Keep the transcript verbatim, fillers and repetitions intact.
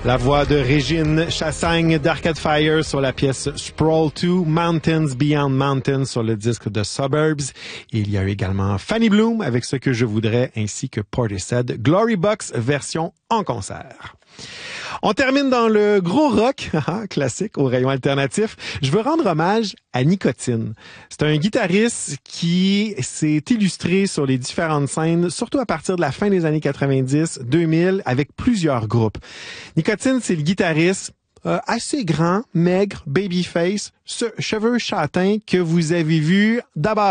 La voix de Régine Chassagne d'Arcade Fire sur la pièce Sprawl deux, Mountains Beyond Mountains sur le disque de Suburbs. Et il y a également Fanny Bloom avec Ce que je voudrais ainsi que Portishead, Glory Box version en concert. On termine dans le gros rock, classique au rayon alternatif. Je veux rendre hommage à Nicotine. C'est un guitariste qui s'est illustré sur les différentes scènes, surtout à partir de la fin des années quatre-vingt-dix, deux mille, avec plusieurs groupes. Nicotine, c'est le guitariste euh, assez grand, maigre, babyface, ce cheveux châtains que vous avez vu d'abord